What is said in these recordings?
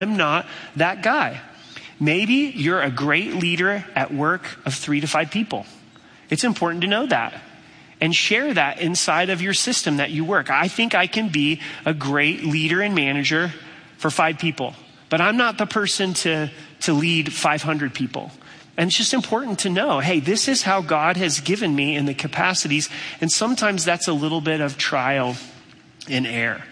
I'm not that guy. Maybe you're a great leader at work of 3 to 5 people. It's important to know that and share that inside of your system that you work. I think I can be a great leader and manager for 5 people, but I'm not the person to lead 500 people. And it's just important to know, hey, this is how God has given me in the capacities. And sometimes that's a little bit of trial and error.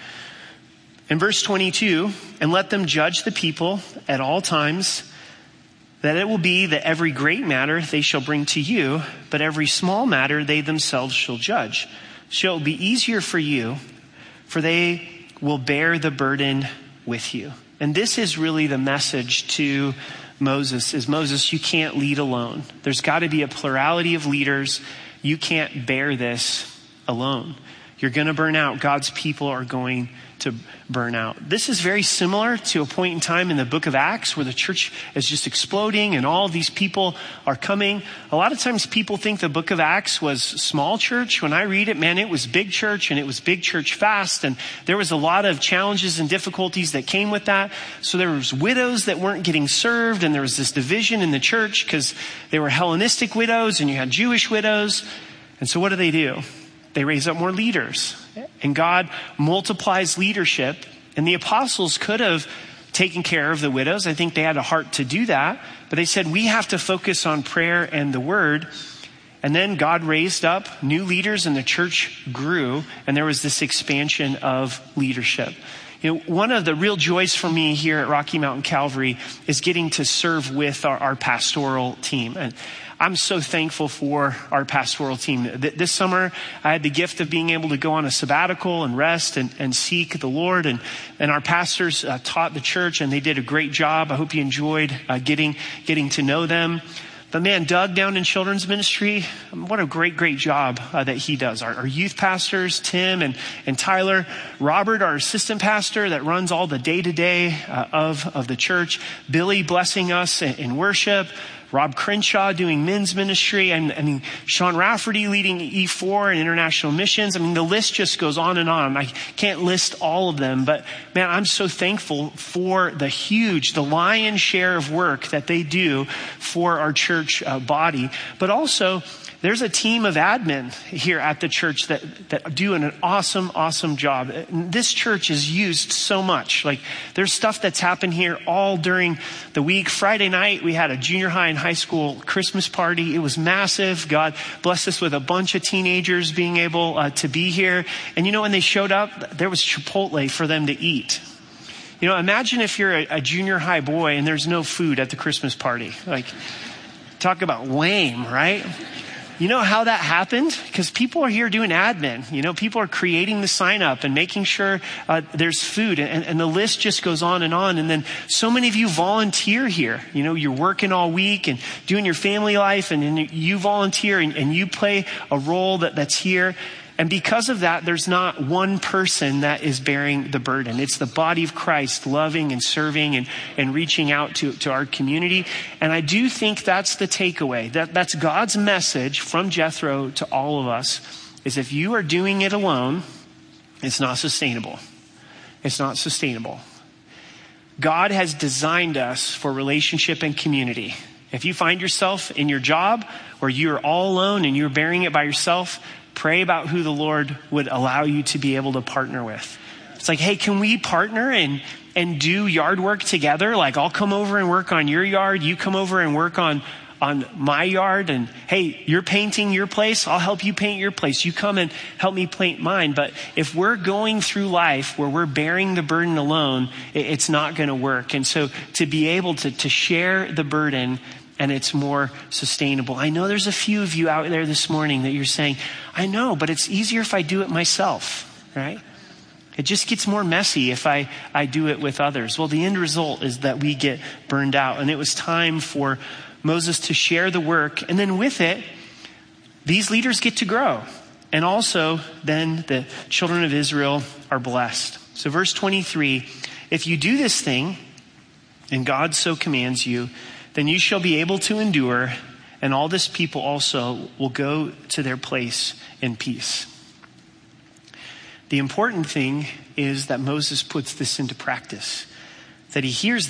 In verse 22, and let them judge the people at all times, that it will be that every great matter they shall bring to you, but every small matter they themselves shall judge. So it will be easier for you, for they will bear the burden with you. And this is really the message to Moses, is Moses, you can't lead alone. There's got to be a plurality of leaders. You can't bear this alone. You're going to burn out. God's people are going to burn out. This is very similar to a point in time in the book of Acts where the church is just exploding and all these people are coming. A lot of times people think the book of Acts was small church. When I read it, man, it was big church, and it was big church fast. And there was a lot of challenges and difficulties that came with that. So there was widows that weren't getting served, and there was this division in the church because they were Hellenistic widows and you had Jewish widows. And so what do? They raise up more leaders, and God multiplies leadership. And the apostles could have taken care of the widows. I think they had a heart to do that, but they said, we have to focus on prayer and the word. And then God raised up new leaders and the church grew, and there was this expansion of leadership. You know, one of the real joys for me here at Rocky Mountain Calvary is getting to serve with our pastoral team. And I'm so thankful for our pastoral team. This summer, I had the gift of being able to go on a sabbatical and rest and seek the Lord. And our pastors taught the church, and they did a great job. I hope you enjoyed getting to know them. But man, Doug down in children's ministry, what a great job that he does. Our youth pastors, Tim and Tyler. Robert, our assistant pastor that runs all the day-to-day of the church. Billy blessing us in worship. Rob Crenshaw doing men's ministry. And Sean Rafferty leading E4 and international missions. I mean, the list just goes on and on. I can't list all of them, but man, I'm so thankful for the lion's share of work that they do for our church body. But also, there's a team of admin here at the church that do an awesome job. This church is used so much. Like, there's stuff that's happened here all during the week. Friday night, we had a junior high and high school Christmas party. It was massive. God blessed us with a bunch of teenagers being able to be here. And you know, when they showed up, there was Chipotle for them to eat. You know, imagine if you're a junior high boy and there's no food at the Christmas party. Like, talk about lame, right? You know how that happened? Because people are here doing admin. You know, people are creating the sign up and making sure there's food. And the list just goes on. And then so many of you volunteer here. You know, you're working all week and doing your family life, and then you volunteer and you play a role that's here. And because of that, there's not one person that is bearing the burden. It's the body of Christ loving and serving and reaching out to our community. And I do think that's the takeaway. That's God's message from Jethro to all of us, is if you are doing it alone, it's not sustainable. It's not sustainable. God has designed us for relationship and community. If you find yourself in your job where you're all alone and you're bearing it by yourself, pray about who the Lord would allow you to be able to partner with. It's like, hey, can we partner and do yard work together? Like, I'll come over and work on your yard. You come over and work on my yard. And hey, you're painting your place. I'll help you paint your place. You come and help me paint mine. But if we're going through life where we're bearing the burden alone, it's not going to work. And so to be able to share the burden, and it's more sustainable. I know there's a few of you out there this morning that you're saying, I know, but it's easier if I do it myself, right? It just gets more messy if I do it with others. Well, the end result is that we get burned out. And it was time for Moses to share the work. And then with it, these leaders get to grow. And also, then the children of Israel are blessed. So verse 23, if you do this thing, and God so commands you, then you shall be able to endure, and all this people also will go to their place in peace. The important thing is that Moses puts this into practice. that he hears